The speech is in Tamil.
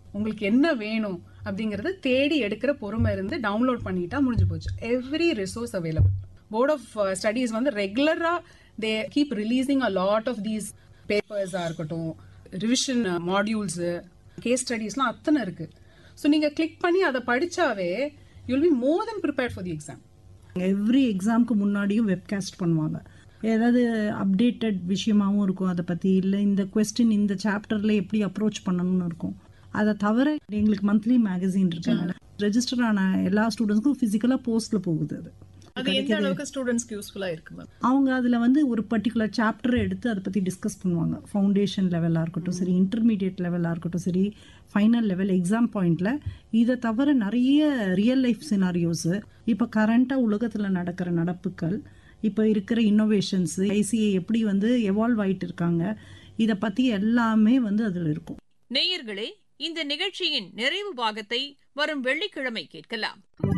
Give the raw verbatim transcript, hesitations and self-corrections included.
உங்களுக்கு என்ன வேணும் அப்படிங்கறத தேடி எடுக்கிற பொறுமை இருந்து டவுன்லோட் பண்ணிட்டா முடிஞ்சு போச்சு. Every resource available. Board of studies வந்து ரெகுலரா they keep releasing a lot of these பேப்பர்ஸா இருக்கட்டும், ரிவிஷன் மாடியூல்ஸ், கேஸ் ஸ்டடீஸ்லாம் அத்தனை இருக்கு. ஸோ நீங்க கிளிக் பண்ணி அதை படிச்சாவே you will be more then prepared for the exam. Every எக்ஸாமுக்கு முன்னாடியும் வெப்காஸ்ட் பண்ணுவாங்க. ஏதாவது அப்டேட்டட் விஷயமாவும் இருக்கும் அதை பற்றி, இல்லை இந்த கொஸ்டின் இந்த சாப்டரில் எப்படி அப்ரோச் பண்ணணும்னு இருக்கும். அதை தவிர எங்களுக்கு மந்த்லி மேகசின் இருக்கு. ரெஜிஸ்டர் ஆன எல்லா ஸ்டூடெண்ட்ஸ்க்கும் ஃபிசிக்கலாக போஸ்ட்டில் போகுது. அது அது எந்த அளவுக்கு ஸ்டூடெண்ட்ஸ்க்கு யூஸ்ஃபுல்லா இருக்கு? அவங்க அதில் வந்து ஒரு பர்டிகுலர் சாப்டரை எடுத்து அதை பற்றி டிஸ்கஸ் பண்ணுவாங்க. ஃபவுண்டேஷன் லெவலாக இருக்கட்டும் சரி, இன்டர்மீடியட் லெவலாக இருக்கட்டும் சரி, ஃபைனல் லெவல் எக்ஸாம் பாயிண்ட்ல. இதை தவிர நிறைய ரியல் லைஃப் சினாரியோஸு, இப்போ கரண்டாக உலகத்தில் நடக்கிற நடப்புகள், இப்போ இருக்கிற இன்னோவேஷன்ஸ், ஐசிஏ எப்படி வந்து எவால்வ் ஆகிட்டு இருக்காங்க, இதை பற்றி எல்லாமே வந்து அதில் இருக்கும். நேயர்களே, இந்த நிகழ்ச்சியின் நிறைவு பாகத்தை வரும் வெள்ளிக்கிழமை கேட்கலாம்.